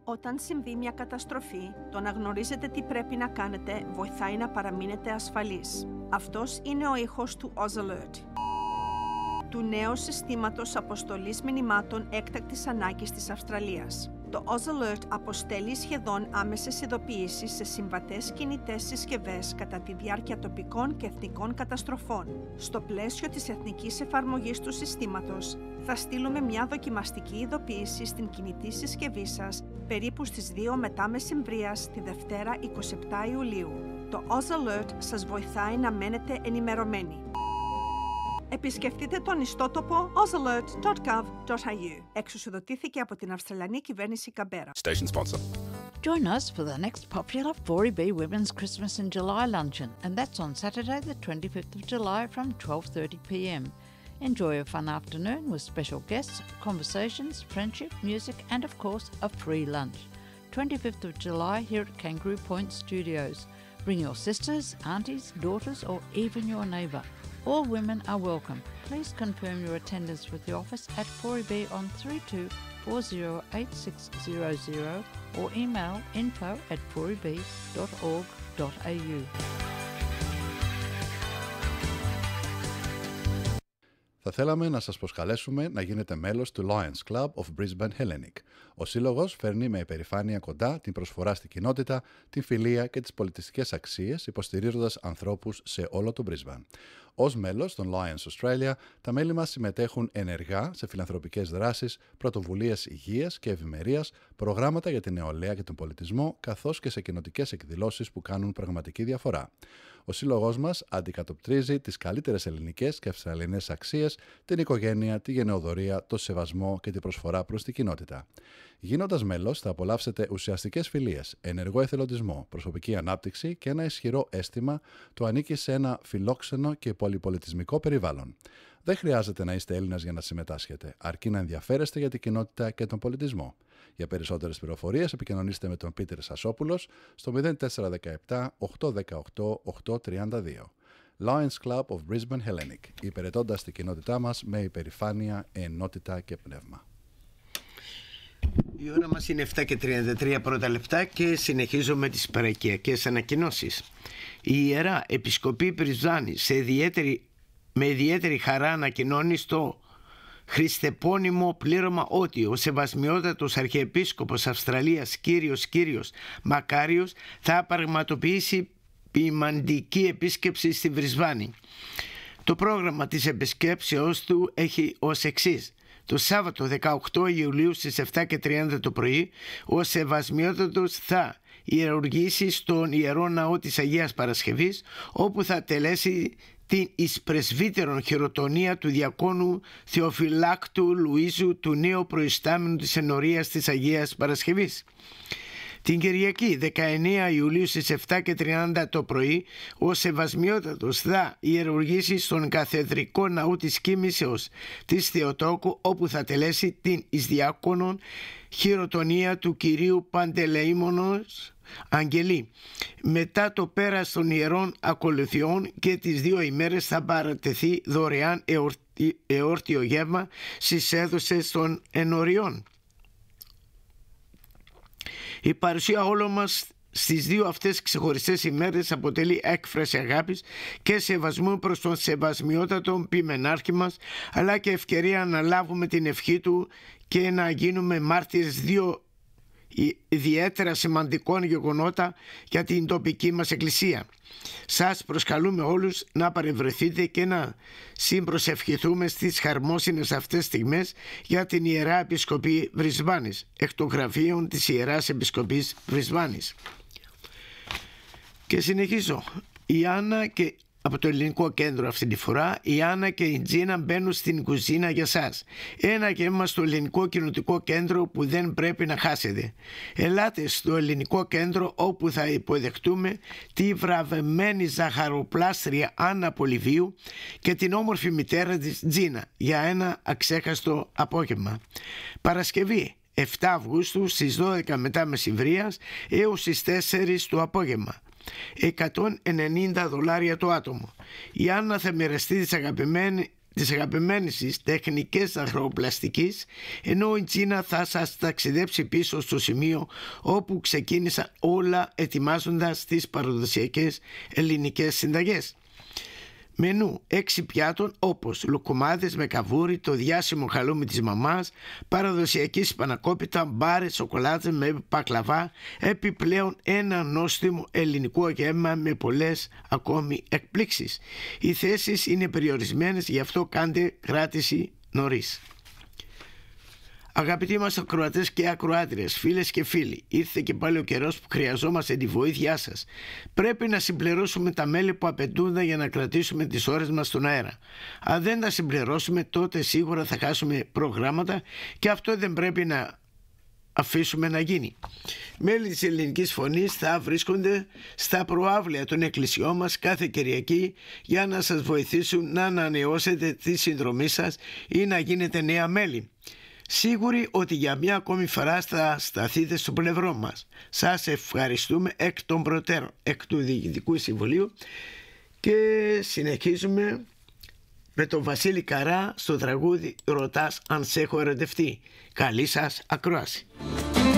Όταν συμβεί μια καταστροφή, το να γνωρίζετε τι πρέπει να κάνετε βοηθάει να παραμείνετε ασφαλείς. Αυτός είναι ο ήχος του Oz Alert, του νέου συστήματος αποστολής μηνυμάτων έκτακτης ανάγκης της Αυστραλίας. Το Oz Alert αποστέλει σχεδόν άμεσες ειδοποιήσεις σε συμβατές κινητές συσκευές κατά τη διάρκεια τοπικών και εθνικών καταστροφών. Στο πλαίσιο της εθνικής εφαρμογής του συστήματος, θα στείλουμε μια δοκιμαστική ειδοποίηση στην κινητή συσκευή σας περίπου στις 2 μετά μεσημβρίας τη Δευτέρα 27 Ιουλίου. Το Oz Alert σας βοηθάει να μένετε ενημερωμένοι. Επισκεφτείτε τον ιστότοπο ozalert.gov.au. Εξουσιοδοτήθηκε από την Αυστραλιανή κυβέρνηση Καμπέρα. Station sponsor. Join us for the next popular 4EB Women's Christmas in July luncheon, and that's on Saturday the 25th of July from 12:30 p.m. Enjoy a fun afternoon with special guests, conversations, friendship, music, and of course a free lunch. 25th of July here at Kangaroo Point Studios. Bring your sisters, aunties, daughters, or even your neighbour. All women are welcome. Please confirm your attendance with the office at 4EB on 32408600 or email info@4eb.org.au. Θα θέλαμε να σας προσκαλέσουμε να γίνετε μέλος του Lions Club of Brisbane Hellenic. Ο σύλλογος φέρνει με υπερηφάνεια κοντά την προσφορά στην κοινότητα, την φιλία και τις πολιτιστικές αξίες, υποστηρίζοντας ανθρώπους σε όλο το Brisbane. Ως μέλος των Lions Australia, τα μέλη μας συμμετέχουν ενεργά σε φιλανθρωπικές δράσεις, πρωτοβουλίες υγείας και ευημερίας, προγράμματα για την νεολαία και τον πολιτισμό, καθώς και σε κοινοτικές εκδηλώσεις που κάνουν πραγματική διαφορά. Ο σύλλογός μας αντικατοπτρίζει τις καλύτερες ελληνικές και αυστραλιανές αξίες, την οικογένεια, τη γενεοδορία, το σεβασμό και την προσφορά προς την κοινότητα. Γίνοντας μέλος, θα απολαύσετε ουσιαστικές φιλίες, ενεργό εθελοντισμό, προσωπική ανάπτυξη και ένα ισχυρό αίσθημα του ανήκει σε ένα φιλόξενο και πολυπολιτισμικό περιβάλλον. Δεν χρειάζεται να είστε Έλληνας για να συμμετάσχετε, αρκεί να ενδιαφέρεστε για την κοινότητα και τον πολιτισμό. Για περισσότερες πληροφορίες επικοινωνήστε με τον Πίτερ Σασόπουλος στο 0417 818 832. Lions Club of Brisbane Hellenic, υπηρετώντας την κοινότητά μας με υπερηφάνεια, ενότητα και πνεύμα. Η ώρα μας είναι 7:33 πρώτα λεπτά και συνεχίζω με τις παροικιακές ανακοινώσεις. Η Ιερά Επισκοπή Μπρισβάνη με ιδιαίτερη χαρά ανακοινώνει στο χριστεπώνυμο πλήρωμα ότι ο Σεβασμιότατος Αρχιεπίσκοπος Αυστραλίας Κύριος Μακάριος θα πραγματοποιήσει ποιμαντική επίσκεψη στη Μπρισβάνη. Το πρόγραμμα της επισκέψεως του έχει ως εξής. Το Σάββατο 18 Ιουλίου στις 7:30 το πρωί ο Σεβασμιότατος θα ιερουργήσει στον Ιερό Ναό της Αγίας Παρασκευής, όπου θα τελέσει την εις πρεσβύτερον χειροτονία του διακόνου Θεοφυλάκτου Λουίζου, του νέου προϊστάμενου της ενορίας της Αγίας Παρασκευής. Την Κυριακή 19 Ιουλίου στις 7:30 το πρωί ο Σεβασμιότατος θα ιερουργήσει στον Καθεδρικό Ναού της Κοίμησεως της Θεοτόκου, όπου θα τελέσει την εις διάκονον χειροτονία του Κυρίου Παντελεήμονος Αγγελή. Μετά το πέρας των ιερών ακολουθιών και τις 2 ημέρες θα παρατεθεί δωρεάν εόρτιο γεύμα στις αίθουσες των ενοριών. Η παρουσία όλων μας στις 2 αυτές ξεχωριστές ημέρες αποτελεί έκφραση αγάπης και σεβασμού προς τον Σεβασμιότατο Ποιμενάρχη μας, αλλά και ευκαιρία να λάβουμε την ευχή του και να γίνουμε μάρτυρες 2 ιδιαίτερα σημαντικών γεγονότα για την τοπική μας εκκλησία. Σας προσκαλούμε όλους να παρευρεθείτε και να συμπροσευχηθούμε στις χαρμόσυνες αυτές στιγμές για την Ιερά Επισκοπή Μπρισβάνης, εκ των γραφείων της Ιεράς Επισκοπής Μπρισβάνης. Και συνεχίζω. Η Άννα και από το Ελληνικό Κέντρο αυτή τη φορά, η Άννα και η Τζίνα μπαίνουν στην κουζίνα για σας. Ένα γεύμα στο Ελληνικό Κοινοτικό Κέντρο που δεν πρέπει να χάσετε. Ελάτε στο Ελληνικό Κέντρο, όπου θα υποδεχτούμε τη βραβευμένη ζαχαροπλάστρια Άννα Πολυβίου και την όμορφη μητέρα της Τζίνα για ένα αξέχαστο απόγευμα. Παρασκευή 7 Αυγούστου στις 12 μετά μεσημβρίας έως στις 4 το απόγευμα. $190 το άτομο. Η Άννα θα μοιραστεί τις αγαπημένες τις αγαπημένες της τεχνικές αρχαιοπλαστικής, ενώ η Τζίνα θα σας ταξιδέψει πίσω στο σημείο όπου ξεκίνησαν όλα, ετοιμάζοντας τις παραδοσιακές ελληνικές συνταγές. Μενού 6 πιάτων όπως λουκουμάδες με καβούρι, το διάσημο χαλούμι της μαμάς, παραδοσιακή σπανακόπιτα, μπάρες, σοκολάτες με πακλαβά, επιπλέον ένα νόστιμο ελληνικό γεύμα με πολλές ακόμη εκπλήξεις. Οι θέσεις είναι περιορισμένες, γι' αυτό κάντε κράτηση νωρίς. Αγαπητοί μας ακροατές και ακροάτριες, φίλες και φίλοι, ήρθε και πάλι ο καιρός που χρειαζόμαστε τη βοήθειά σας. Πρέπει να συμπληρώσουμε τα μέλη που απαιτούνται για να κρατήσουμε τις ώρες μας στον αέρα. Αν δεν τα συμπληρώσουμε, τότε σίγουρα θα χάσουμε προγράμματα και αυτό δεν πρέπει να αφήσουμε να γίνει. Μέλη της Ελληνικής Φωνής θα βρίσκονται στα προάβλια των εκκλησιών μας κάθε Κυριακή για να σας βοηθήσουν να ανανεώσετε τη συνδρομή σας ή να γίνετε νέα μέλη. Σίγουροι ότι για μια ακόμη φορά θα σταθείτε στο πλευρό μας. Σας ευχαριστούμε εκ των προτέρων, εκ του Διοικητικού Συμβουλίου, και συνεχίζουμε με τον Βασίλη Καρά στο τραγούδι «Ρωτάς αν σε έχω ερωτευτεί». Καλή σας ακρόαση.